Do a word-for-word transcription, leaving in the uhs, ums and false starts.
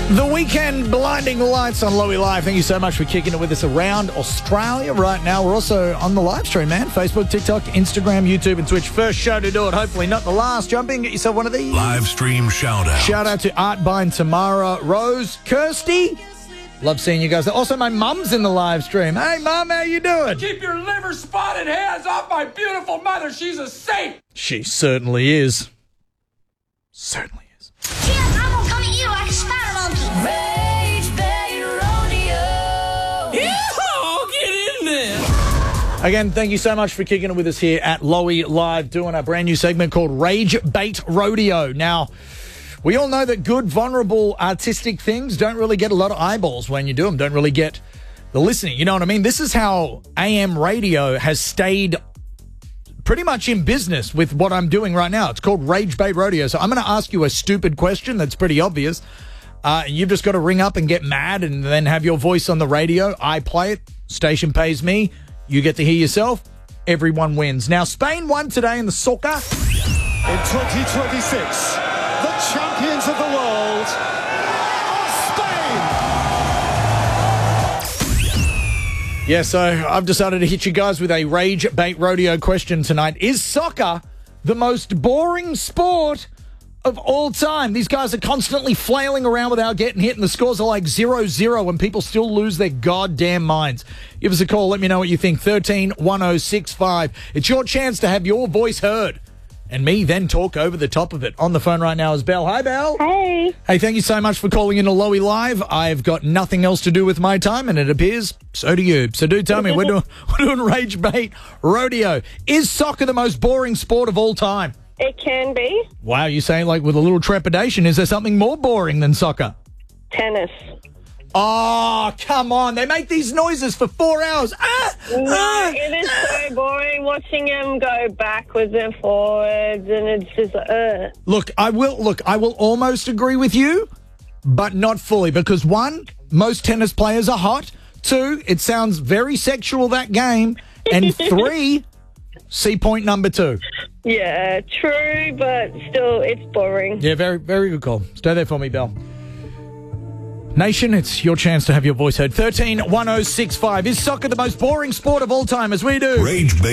The Weekend, Blinding Lights on Lowy Live. Thank you so much for kicking it with us around Australia right now. We're also on the live stream, man. Facebook, TikTok, Instagram, YouTube, and Twitch. First show to do it. Hopefully not the last. Jump in, get yourself one of these. Live stream shout out. Shout out to Art Bine, Tamara, Rose, Kirsty. Love seeing you guys. Also, my mum's in the live stream. Hey, Mum, how you doing? Keep your liver-spotted hands off my beautiful mother. She's a saint. She certainly is. Certainly is. Jim, I'm gonna come at you like a spider monkey. Rage Bay Rodeo. Yeah, get in there. Again, thank you so much for kicking it with us here at Lowy Live, doing a brand new segment called Rage Bait Rodeo. Now, we all know that good, vulnerable, artistic things don't really get a lot of eyeballs when you do them, don't really get the listening. You know what I mean? This is how A M radio has stayed pretty much in business with what I'm doing right now. It's called Rage Bait Rodeo. So I'm going to ask you a stupid question that's pretty obvious. Uh, you've just got to ring up and get mad and then have your voice on the radio. I play it. Station pays me. You get to hear yourself. Everyone wins. Now, Spain won today in the soccer. In twenty twenty-six, the champions of the world are Spain. Yeah, so I've decided to hit you guys with a Rage Bait Rodeo question tonight. Is soccer the most boring sport of all time? These guys are constantly flailing around without getting hit, and the scores are like zero zero, and people still lose their goddamn minds. Give us a call. Let me know what you think. thirteen one oh six five. It's your chance to have your voice heard and me then talk over the top of it. On the phone right now is Belle. Hi, Belle. Hey. Hey, thank you so much for calling in to Lowy Live. I've got nothing else to do with my time, and it appears so do you. So do tell me, we're doing, we're doing Rage Bait Rodeo. Is soccer the most boring sport of all time? It can be. Wow, you say like with a little trepidation. Is there something more boring than soccer? Tennis. Oh, come on. They make these noises for four hours. Ah, No, ah, it is so boring watching them go backwards and forwards, and it's just like, uh. Look, I will look, I will almost agree with you, but not fully, because one, most tennis players are hot. Two, it sounds very sexual, that game. And three, see point number two. Yeah, true, but still, it's boring. Yeah, very, very good call. Stay there for me, Belle. Nation, it's your chance to have your voice heard. thirteen one oh six five. Is soccer the most boring sport of all time as we do? Rage Bait.